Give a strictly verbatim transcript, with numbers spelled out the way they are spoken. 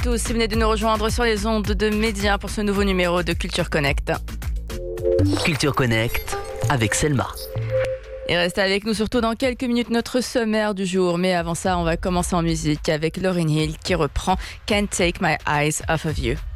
tous si vous venez de nous rejoindre sur les ondes de Média pour ce nouveau numéro de Culture Connect. Culture Connect avec Selma. Et restez avec nous surtout dans quelques minutes notre sommaire du jour. Mais avant ça, on va commencer en musique avec Lauryn Hill qui reprend Can't Take My Eyes Off of You.